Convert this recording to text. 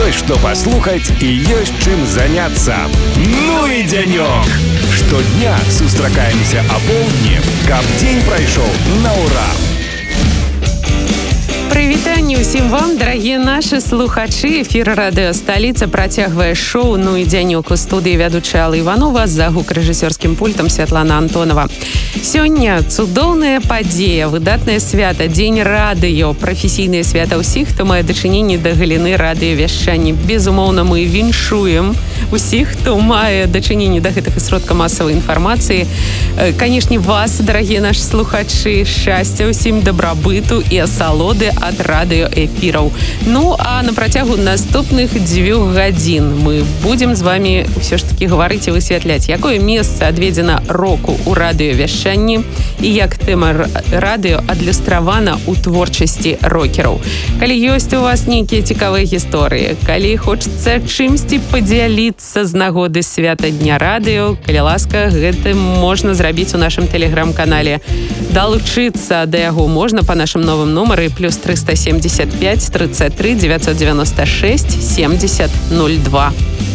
ёсць што паслухаць і ёсць чым заняцца. Ну і дзянёк! Штодня сустракаемся апоўдні, каб дзень прайшоў на ўра. Прывітанне ўсім вам, дарагія нашы слухачы. Эфір радыё «Сталіца» працягвае шоу «Ну і дзянёк». У студыі вядучая Алла Іванова, за гукарэжысёрскім пультам Святлана Антонова. Сёння цудоўная падзея, выдатнае свята, дзень радыё, прафесійнае свята ўсіх, хто мае дачыненне да галіны радыёвяшчання. Безумоўна, мы віншуем усіх, хто мае дачыненне да гэтых сродкаў масавай інфармацыі. Канешне, вас, дарагія нашы слухачы, шчасця ўсім, дабрабыту і асалоды ад радыёэфіраў. Ну, а на працягу наступных 2 гадзін мы будзем з вами ўсё ж такі гаварыць і высвятляць, якое месца адведзена року ў радыёвяшчанні і як тэма радыё адлюстравана ў творчасці рокераў. Калі ёсць у вас нейкія цікавыя гісторыі, калі хочацца чымсьці падзяліцца з нагоды свята Дня радыё, калі ласка, гэта можна зрабіць у нашым тэлеграм-канале. Далучыцца да яго можна па нашым новым нумары +375 33 996 70 02.